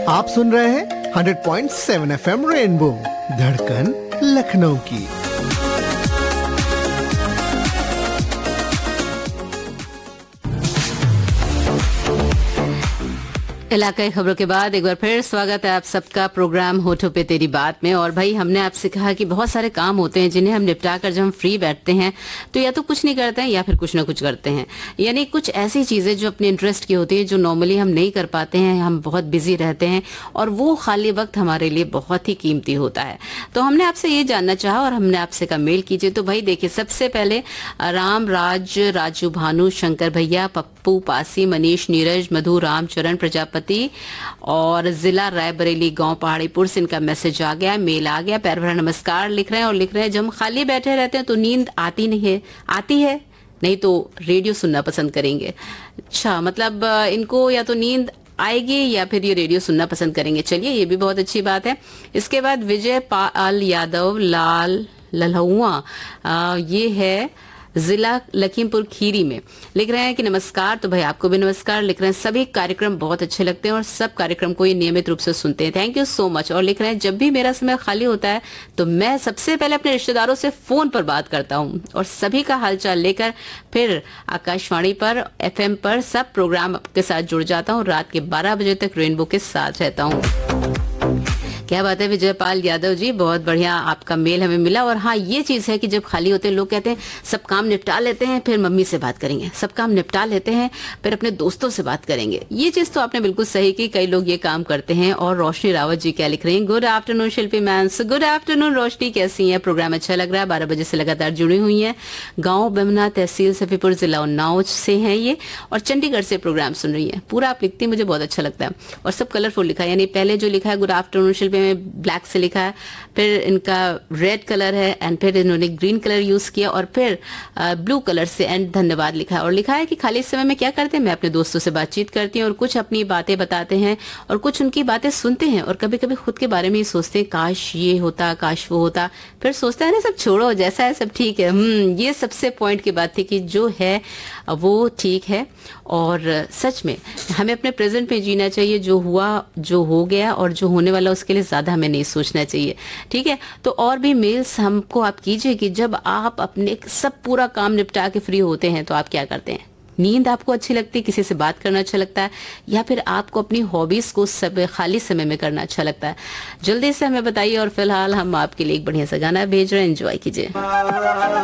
आप सुन रहे हैं 100.7 FM रेनबो, धड़कन लखनऊ की। इलाकाई खबरों के बाद एक बार फिर स्वागत है आप सबका प्रोग्राम होठों पे तेरी बात में। और भाई हमने आपसे कहा कि बहुत सारे काम होते हैं जिन्हें हम निपटा कर जब हम फ्री बैठते हैं तो या तो कुछ नहीं करते हैं या फिर कुछ ना कुछ करते हैं, यानी कुछ ऐसी चीजें जो अपने इंटरेस्ट की होती है जो नॉर्मली हम नहीं कर पाते हैं, हम बहुत बिजी रहते हैं और वो खाली वक्त हमारे लिए बहुत ही कीमती होता है। तो हमने आपसे ये जानना चाहा और हमने आपसे कहा मेल कीजिए। तो भाई देखिए, सबसे पहले राम राज, राजू भानु, शंकर भैया, पप्पू पासी, मनीष, नीरज, मधु, रामचरण प्रजापति और जिला रायबरेली गांव पहाड़ीपुर से इनका मैसेज आ गया, मेल आ गया। प्यार भरा नमस्कार लिख रहे हैं और लिख रहे हैं जब हम खाली बैठे रहते हैं तो नींद आती नहीं है, आती है नहीं तो रेडियो सुनना पसंद करेंगे। अच्छा, मतलब इनको या तो नींद आएगी या फिर ये रेडियो सुनना पसंद करेंगे। चलिए, ये भी बहुत अच्छी बात है। इसके बाद विजय पाल यादव लाल लल्हुआ, ये है जिला लखीमपुर खीरी में, लिख रहे हैं कि नमस्कार। तो भाई आपको भी नमस्कार लिख रहे हैं। सभी कार्यक्रम बहुत अच्छे लगते हैं और सब कार्यक्रम को ये नियमित रूप से सुनते हैं, थैंक यू सो मच। और लिख रहे हैं जब भी मेरा समय खाली होता है तो मैं सबसे पहले अपने रिश्तेदारों से फोन पर बात करता हूँ और सभी का हालचाल लेकर फिर आकाशवाणी पर FM पर सब प्रोग्राम के साथ जुड़ जाता हूँ। रात के 12 बजे तक रेनबो के साथ रहता हूँ। क्या बात है विजय पाल यादव जी, बहुत बढ़िया आपका मेल हमें मिला। और हाँ, ये चीज है कि जब खाली होते हैं लोग कहते हैं सब काम निपटा लेते हैं फिर मम्मी से बात करेंगे, सब काम निपटा लेते हैं फिर अपने दोस्तों से बात करेंगे। ये चीज तो आपने बिल्कुल सही की, कई लोग ये काम करते हैं। और रोशनी रावत जी क्या लिख रही हैं, गुड आफ्टरनून शिल्पी मैन। गुड आफ्टरनून रोशनी, कैसी है? प्रोग्राम अच्छा लग रहा है, 12 बजे से लगातार जुड़ी हुई है। गाँव बेमना, तहसील सफीपुर, जिला उन्नाव से है ये और चंडीगढ़ से प्रोग्राम सुन रही है। पूरा आप लिखती, मुझे बहुत अच्छा लगता है और सब कलरफुल लिखा है, यानी पहले जो लिखा है गुड आफ्टरनून शिल्पी में ब्लैक से लिखा है, फिर इनका रेड कलर है एंड फिर इन्होंने ग्रीन कलर यूज किया और फिर ब्लू कलर से एंड धन्यवाद लिखा है। और लिखा है कि खाली समय में क्या करते हैं, मैं अपने दोस्तों से बातचीत करती हूँ और कुछ अपनी बातें बताते हैं और कुछ उनकी बातें सुनते हैं और कभी कभी खुद के बारे में ही सोचते हैं, काश ये होता, काश वो होता। फिर सोचते हैं ना सब छोड़ो, जैसा है सब ठीक है। ये सबसे पॉइंट की बात थी कि जो है वो ठीक है और सच में हमें अपने प्रेजेंट में जीना चाहिए। जो हुआ, जो हो गया और जो होने वाला उसके लिए ज्यादा हमें नहीं सोचना चाहिए, ठीक है। तो और भी मेल्स हमको आप कीजिए कि जब आप अपने सब पूरा काम निपटा के फ्री होते हैं तो आप क्या करते हैं। नींद आपको अच्छी लगती है, किसी से बात करना अच्छा लगता है या फिर आपको अपनी हॉबीज को सब खाली समय में करना अच्छा लगता है? जल्दी से हमें बताइए। और फिलहाल हम आपके लिए एक बढ़िया सा गाना भेज रहे हैं, एंजॉय कीजिए।